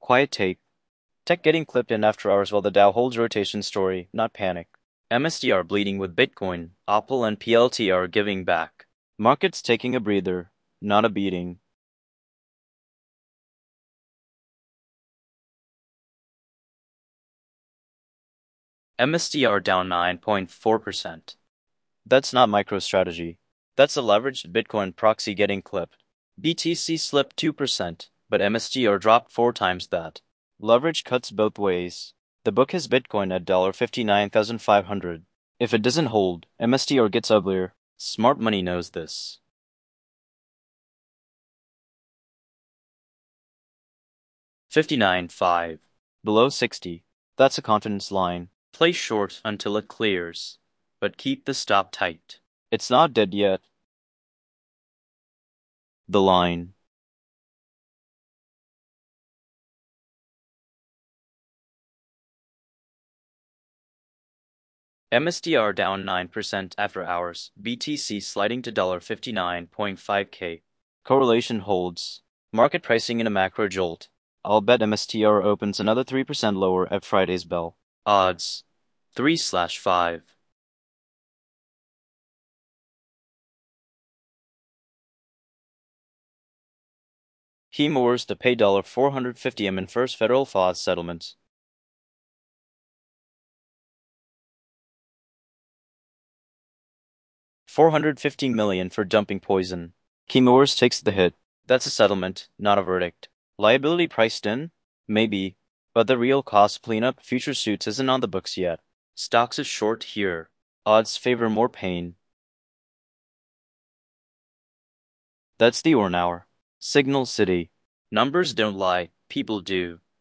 Quiet take. Tech getting clipped in after hours while the Dow holds rotation story, not panic. MSTR bleeding with Bitcoin, Apple and PLTR giving back. Markets taking a breather, not a beating. MSTR down 9.4%. That's not MicroStrategy. That's a leveraged Bitcoin proxy getting clipped. BTC slipped 2%, but MSTR dropped 4 times that. Leverage cuts both ways. The book has Bitcoin at $59,500. If it doesn't hold, MSTR gets uglier. Smart money knows this. 59.5. Below 60. That's a confidence line. Play short until it clears, but keep the stop tight. It's not dead yet. The line. MSTR down 9% after hours, BTC sliding to $59.5K. Correlation holds. Market pricing in a macro jolt. I'll bet MSTR opens another 3% lower at Friday's bell. Odds 3/5. He moors to pay $450M in first federal FOS settlement. $415 million for dumping poison. Chemours takes the hit. That's a settlement, not a verdict. Liability priced in? Maybe. But the real cost of cleanup future suits isn't on the books yet. Stocks is short here. Odds favor more pain. That's the Ornhour. Signal City. Numbers don't lie, people do.